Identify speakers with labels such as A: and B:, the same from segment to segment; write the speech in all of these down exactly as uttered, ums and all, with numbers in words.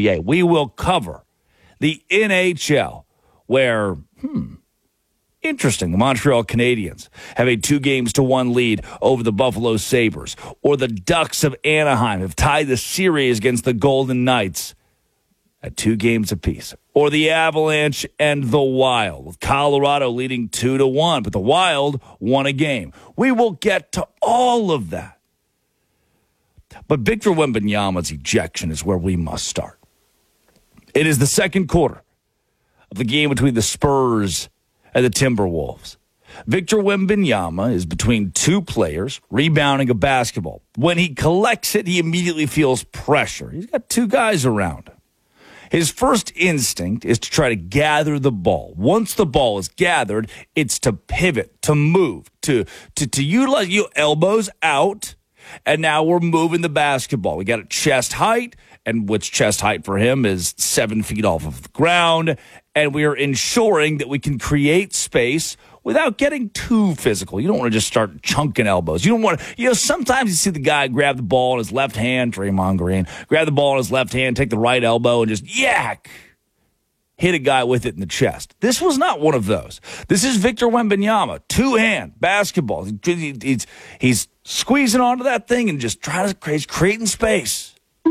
A: B A. We will cover the N H L, where, hmm, interesting, the Montreal Canadiens have a two games to one lead over the Buffalo Sabres, or the Ducks of Anaheim have tied the series against the Golden Knights at two games apiece, or the Avalanche and the Wild, with Colorado leading two to one, but the Wild won a game. We will get to all of that. But Victor Wembanyama's ejection is where we must start. It is the second quarter of the game between the Spurs and the Timberwolves. Victor Wembanyama is between two players rebounding a basketball. When he collects it, he immediately feels pressure. He's got two guys around him. His first instinct is to try to gather the ball. Once the ball is gathered, it's to pivot, to move, to, to, to utilize your elbows out. And now we're moving the basketball. We got it chest height, and which chest height for him is seven feet off of the ground. And we are ensuring that we can create space without getting too physical. You don't want to just start chunking elbows. You don't want to, you know, sometimes you see the guy grab the ball in his left hand, Draymond Green, grab the ball in his left hand, take the right elbow, and just yak, hit a guy with it in the chest. This was not one of those. This is Victor Wembanyama, two-hand basketball. He's, he's squeezing onto that thing and just trying to create, creating space.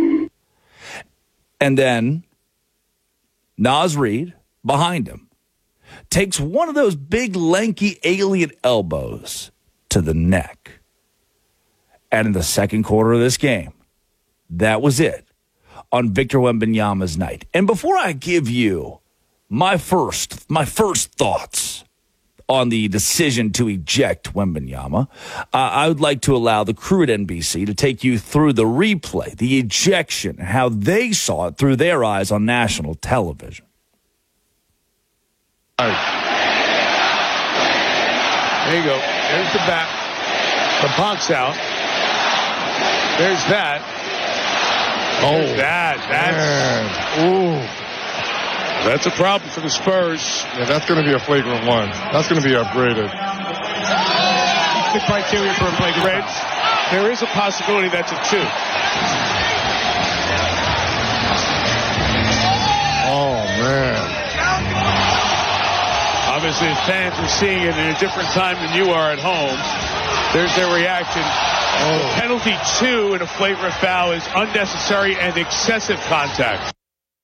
A: And then Naz Reid, behind him, takes one of those big, lanky, alien elbows to the neck. And in the second quarter of this game, that was it on Victor Wembanyama's night. And before I give you my first, my first thoughts on the decision to eject Wembanyama, uh, I would like to allow the crew at N B C to take you through the replay, the ejection, and how they saw it through their eyes on national television.
B: All right. There you go. There's the back. The box out. There's that. There's oh, that. That's ooh. That's a problem for the Spurs.
C: Yeah, that's going to be a flagrant one. That's going to be upgraded.
B: The criteria for a flagrant Reds, there is a possibility that's a two.
C: Oh, man.
B: Obviously, the fans are seeing it in a different time than you are at home. There's their reaction. Oh. The penalty two in a flagrant foul is unnecessary and excessive contact.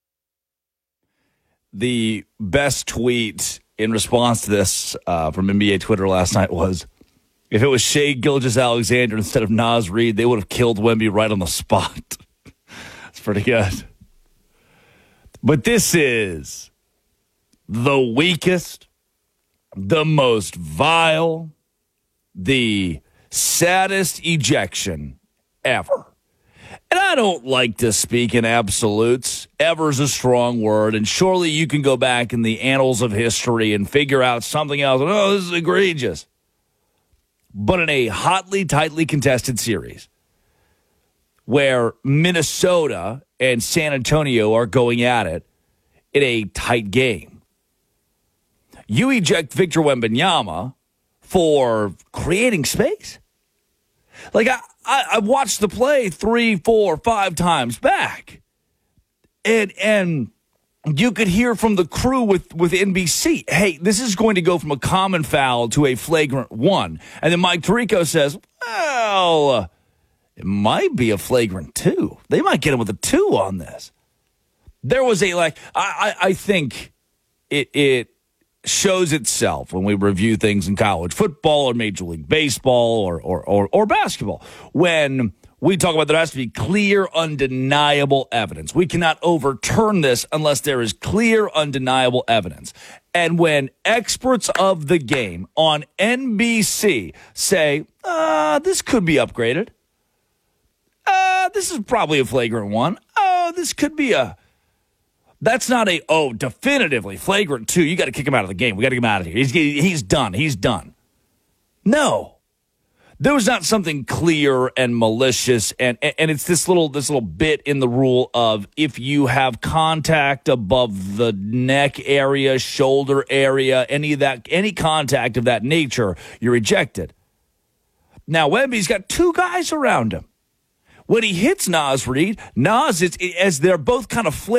A: The best tweet in response to this uh, from N B A Twitter last night was, if it was Shai Gilgeous-Alexander instead of Naz Reid, they would have killed Wemby right on the spot. That's pretty good. But this is the weakest, the most vile, the saddest ejection ever. And I don't like to speak in absolutes. Ever's a strong word, and surely you can go back in the annals of history and figure out something else. Oh, this is egregious. But in a hotly, tightly contested series where Minnesota and San Antonio are going at it in a tight game, you eject Victor Wembanyama for creating space. Like, I, I, I watched the play three, four, five times back. And and you could hear from the crew with, with N B C, hey, this is going to go from a common foul to a flagrant one. And then Mike Tirico says, well, it might be a flagrant two. They might get him with a two on this. There was a, like, I, I, I think it it shows itself when we review things in college football or Major League Baseball or or or, or basketball. When we talk about there has to be clear, undeniable evidence. We cannot overturn this unless there is clear, undeniable evidence. And when experts of the game on N B C say, uh, this could be upgraded. Uh, this is probably a flagrant one. Oh, this could be a... That's not a, oh, definitively flagrant two. You got to kick him out of the game. We got to get him out of here. He's, he's done. He's done. No. There was not something clear and malicious, and, and it's this little this little bit in the rule of if you have contact above the neck area, shoulder area, any of that, any contact of that nature, you're ejected. Now, Wemby's got two guys around him. When he hits Naz Reid, Naz, is, as they're both kind of flipping,